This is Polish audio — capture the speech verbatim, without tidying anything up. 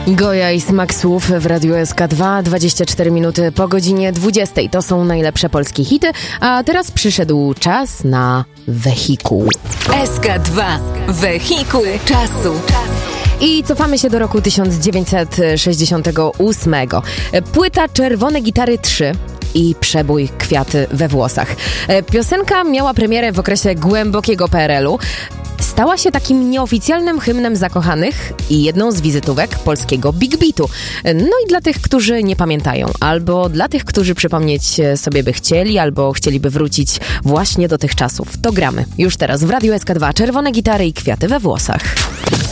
Goja i smak słów w Radiu S K dwa, dwadzieścia cztery minuty po godzinie dwudziestej. To są najlepsze polskie hity, a teraz przyszedł czas na wehikuł. S K dwa. Wehikuł czasu. I cofamy się do roku tysiąc dziewięćset sześćdziesiątego ósmego. Płyta Czerwone Gitary trzy i przebój Kwiaty we włosach. Piosenka miała premierę w okresie głębokiego P R L u. Stała się takim nieoficjalnym hymnem zakochanych i jedną z wizytówek polskiego Big Beatu. No i dla tych, którzy nie pamiętają, albo dla tych, którzy przypomnieć sobie by chcieli, albo chcieliby wrócić właśnie do tych czasów. To gramy już teraz w Radiu S K dwa. Czerwone Gitary i Kwiaty we włosach.